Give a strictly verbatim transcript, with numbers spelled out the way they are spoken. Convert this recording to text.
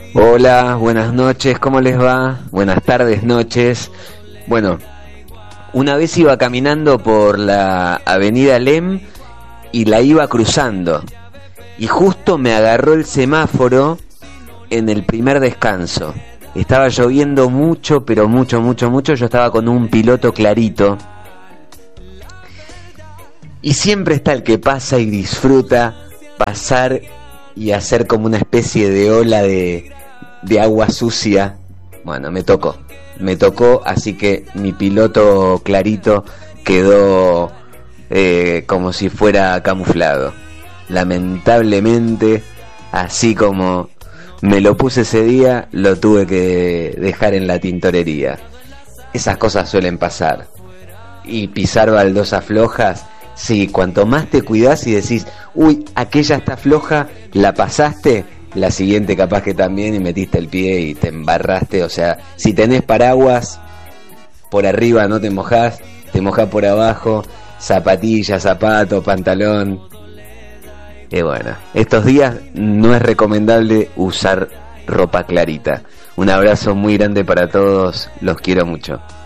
Hola, buenas noches, ¿cómo les va? Buenas tardes, noches. Bueno, una vez iba caminando por la avenida Lem y la iba cruzando. Y justo me agarró el semáforo en el primer descanso. Estaba lloviendo mucho, pero mucho, mucho, mucho. Yo estaba con un piloto clarito. Y siempre está el que pasa y disfruta pasar y hacer como una especie de ola de, de agua sucia. Bueno, me tocó, me tocó, así que mi piloto clarito quedó eh, como si fuera camuflado. Lamentablemente, así como me lo puse ese día, lo tuve que dejar en la tintorería. Esas cosas suelen pasar. Y pisar baldosas flojas, sí, cuanto más te cuidás y decís, uy, aquella está floja, la pasaste, la siguiente capaz que también, y metiste el pie y te embarraste. O sea, si tenés paraguas, por arriba no te mojás, te mojás por abajo, zapatillas, zapato, pantalón. Y bueno, estos días no es recomendable usar ropa clarita. Un abrazo muy grande para todos, los quiero mucho.